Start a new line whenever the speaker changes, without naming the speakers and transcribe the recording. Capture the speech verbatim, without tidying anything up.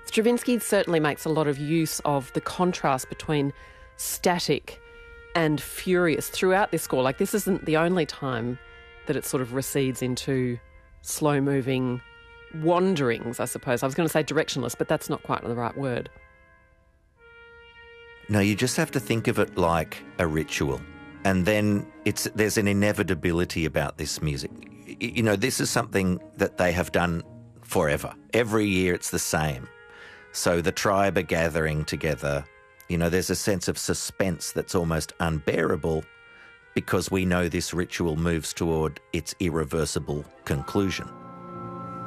Stravinsky certainly makes a lot of use of the contrast between static and furious throughout this score. Like, this isn't the only time that it sort of recedes into slow-moving wanderings, I suppose. I was going to say directionless, but that's not quite the right word.
No, you just have to think of it like a ritual. And then it's there's an inevitability about this music. You know, this is something that they have done forever. Every year it's the same. So the tribe are gathering together. You know, there's a sense of suspense that's almost unbearable because we know this ritual moves toward its irreversible conclusion.